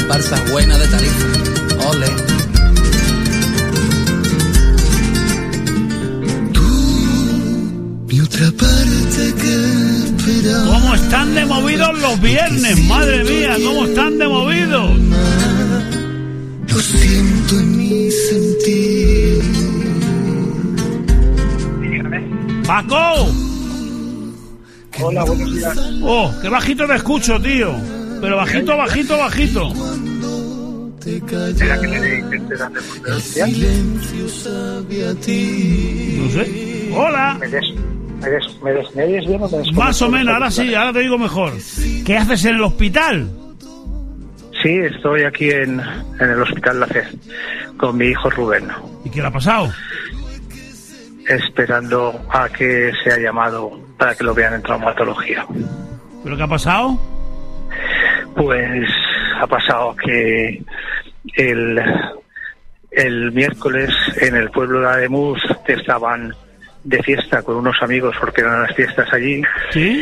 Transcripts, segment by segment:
comparsa buena de Tarifa. Ole. Y otra parte que esperaba. ¿Cómo están de movidos los viernes? Madre mía, ¿cómo están de movidos? Lo siento en mi sentir. ¡Paco! Hola, buenos días. Oh, qué bajito te escucho, tío. Pero bajito, bajito, bajito. ¿Será que le intentes hacer potencia? No sé. Hola. ¿Me oyes bien o me Más o menos, ahora sí, ahora te digo mejor. ¿Qué haces en el hospital? Sí, estoy aquí en el Hospital La Fe con mi hijo Rubén. ¿Y qué le ha pasado? Esperando a que sea llamado para que lo vean en traumatología. ¿Pero qué ha pasado? Pues ha pasado que el miércoles en el pueblo de Ademuz estaban de fiesta con unos amigos porque eran las fiestas allí. ¿Sí?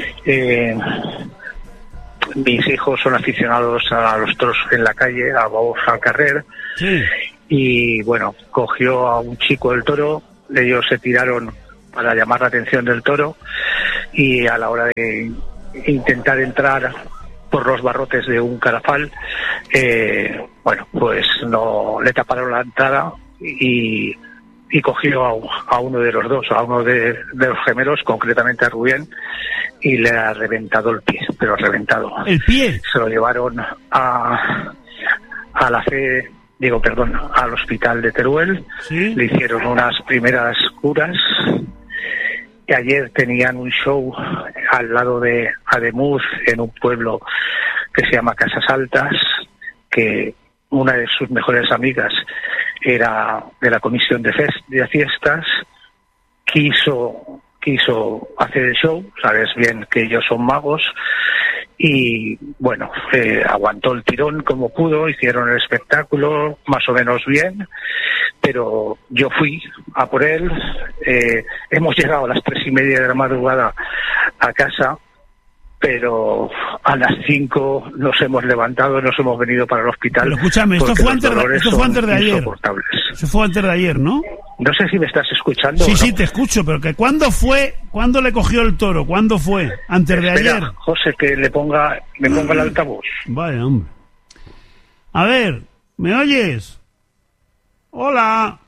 Mis hijos son aficionados a los toros en la calle, a babos al carrer. Sí. Y bueno, cogió a un chico el toro, ellos se tiraron para llamar la atención del toro y a la hora de intentar entrar por los barrotes de un carafal, bueno, pues no le taparon la entrada y cogió a uno de los dos, a uno de los gemelos, concretamente a Rubén, y le ha reventado el pie, pero reventado. ¿El pie? Se lo llevaron a La Fe, al hospital de Teruel. ¿Sí? Le hicieron unas primeras curas. Y ayer tenían un show al lado de Ademuz, en un pueblo que se llama Casas Altas, que una de sus mejores amigas era de la comisión de fiestas, quiso hacer el show, sabes bien que ellos son magos, y bueno, aguantó el tirón como pudo, hicieron el espectáculo más o menos bien, pero yo fui a por él, hemos llegado a las 3:30 de la madrugada a casa, pero a las 5 nos hemos levantado, nos hemos venido para el hospital. Pero escúchame, esto fue antes de ayer. Eso fue antes de ayer, ¿no? No sé si me estás escuchando. Sí, ¿no? Sí, te escucho, pero que ¿cuándo le cogió el toro? ¿Cuándo fue? ¿Antes de ayer? José, que me ponga el altavoz. Vaya, hombre. A ver, ¿me oyes? Hola.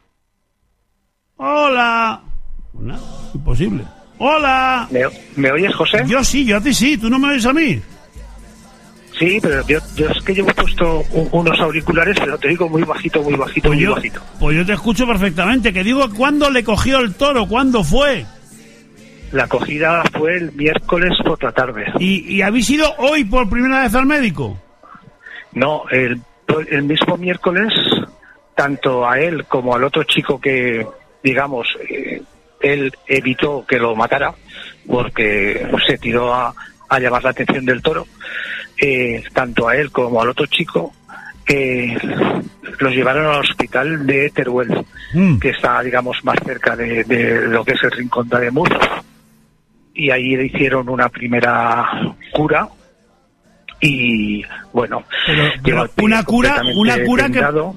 Hola. Nada, imposible. Hola. ¿Me oyes, José? Yo sí, yo a ti sí, ¿tú no me oyes a mí? Sí, pero yo es que llevo puesto unos auriculares, pero te digo muy bajito, muy bajito, muy bajito. Pues yo te escucho perfectamente, que digo, ¿cuándo le cogió el toro? ¿Cuándo fue? La cogida fue el miércoles por la tarde. ¿Y habéis ido hoy por primera vez al médico? No, el mismo miércoles, tanto a él como al otro chico que, digamos, él evitó que lo matara, porque se tiró a llamar la atención del toro, tanto a él como al otro chico, los llevaron al hospital de Teruel, que está, digamos, más cerca de lo que es el rincón de Ademuz, y ahí le hicieron una primera cura, y bueno, pero una cura tendado,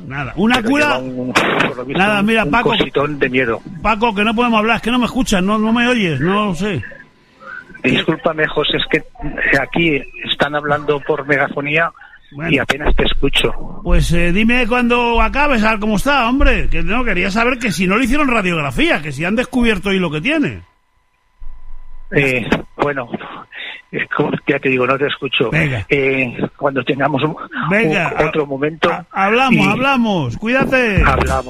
nada, mira, Paco, un cositón de miedo. Paco, que no podemos hablar, es que no me escuchas, no me oyes, no lo sé. Discúlpame, José, es que aquí están hablando por megafonía, bueno, y apenas te escucho. Pues dime cuando acabes, a ver cómo está, hombre, que no, quería saber que si no le hicieron radiografía, que si han descubierto ahí lo que tiene. Bueno, ya te digo, no te escucho. Venga. Cuando tengamos otro momento. Hablamos, cuídate. Hablamos.